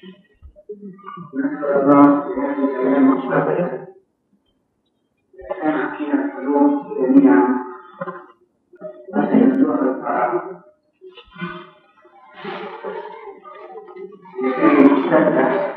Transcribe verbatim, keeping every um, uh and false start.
نسأل الله في هذه الأيام الشاطئة كان فيها الحلول جميعا وسيدوها الطاعة لكي يشتد